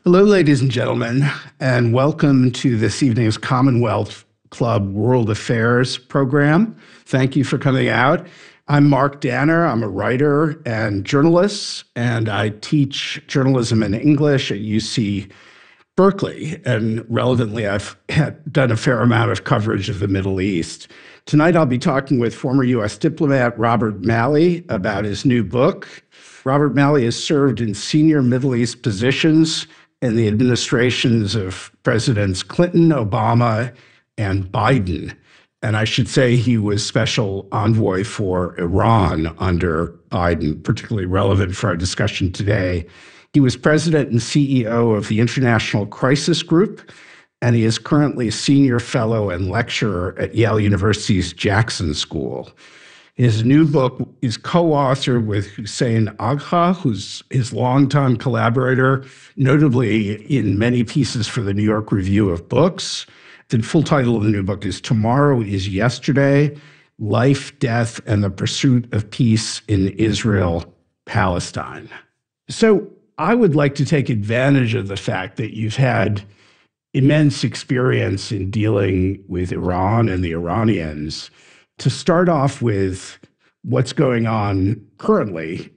Hello, ladies and gentlemen, and welcome to this evening's Commonwealth Club World Affairs program. Thank you for coming out. I'm Mark Danner. I'm a writer and journalist, and I teach journalism in English at UC Berkeley. And relevantly, I've done a fair amount of coverage of the Middle East. Tonight, I'll be talking with former U.S. diplomat Robert Malley about his new book. Robert Malley has served in senior Middle East positions in the administrations of Presidents Clinton, Obama, and Biden. And I should say he was special envoy for Iran under Biden, particularly relevant for our discussion today. He was president and CEO of the International Crisis Group, and he is currently a senior fellow and lecturer at Yale University's Jackson School. His new book is co-authored with Hussein Agha, who's his longtime collaborator, notably in many pieces for the New York Review of Books. The full title of the new book is Tomorrow is Yesterday: Life, Death, and the Pursuit of Peace in Israel-Palestine. So I would like to take advantage of the fact that you've had immense experience in dealing with Iran and the Iranians to start off with what's going on currently